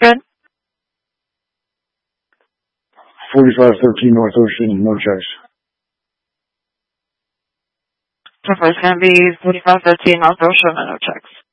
Good. 4513 North Ocean, no checks. So first going to be 4513 North Ocean and no checks.